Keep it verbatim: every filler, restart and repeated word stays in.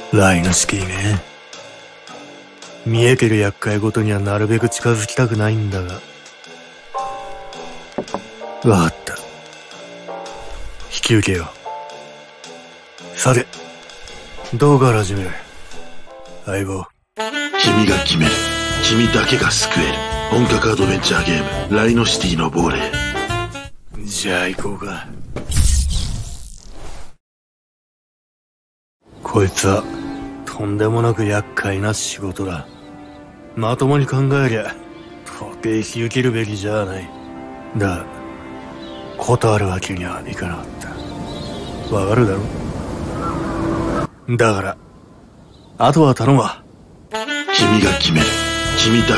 ライノシティね。見えてる厄介ごとにはなるべく近づきたくないんだが。わかった。引き受けよう。さて、どうから始める？相棒。 君が決める。君だけが救える。本格アドベンチャーゲーム、ライノシティの亡霊。 じゃあ行こうか。こいつはとんでもなく厄介な仕事だ。まともに考えりゃ到底引き受けるべきじゃない。だが断るわけにはいかなかった。わかるだろ。だからあとは頼むわ。 君が決める。君だ